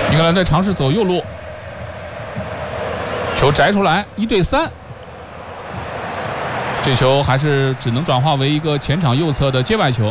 英格兰队尝试走右路，球摘出来，1对3。这球还是只能转化为一个前场右侧的界外球。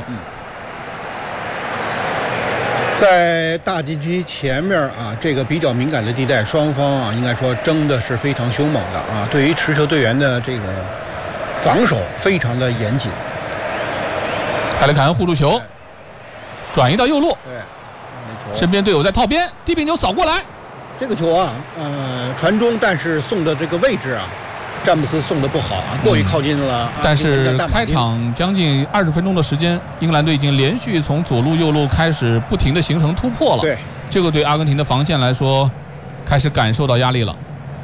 在大禁区前面啊，这个比较敏感的地带，双方啊应该说争的是非常凶猛的啊。对于持球队员的这个防守非常的严谨。 海利凯恩护住球，转移到右路， 对， 身边队友在套边，低平球扫过来。 这个球啊，传中，但是送的这个位置啊，詹姆斯送的不好啊，过于靠近了。 但是开场将近20分钟的时间，英格兰队已经连续从左路、右路开始不停的形成突破了。 对， 这个对阿根廷的防线来说，开始感受到压力了。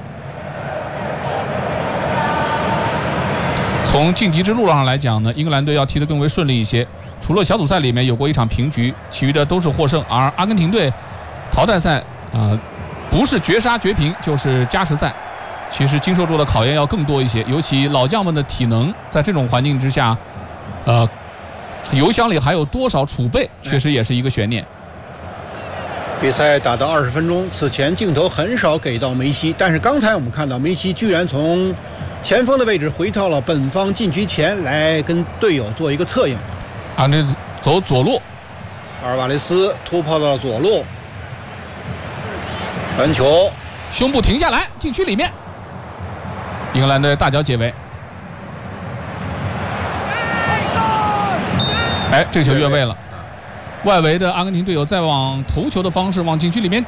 从晋级之路上来讲呢，英格兰队要踢得更为顺利一些。除了小组赛里面有过一场平局，其余的都是获胜。而阿根廷队淘汰赛不是绝杀绝平，就是加时赛。其实经受住的考验要更多一些，尤其老将们的体能在这种环境之下，油箱里还有多少储备，确实也是一个悬念。 比赛打到20分钟，此前镜头很少给到梅西，但是刚才我们看到梅西居然从前锋的位置回到了本方禁区前来跟队友做一个策应。 那走左路， 阿尔瓦雷斯突破到了左路，传球， 胸部停下来，禁区里面。英格兰队大脚解围，这个球越位了。外围的阿根廷队友再往头球的方式往禁区里面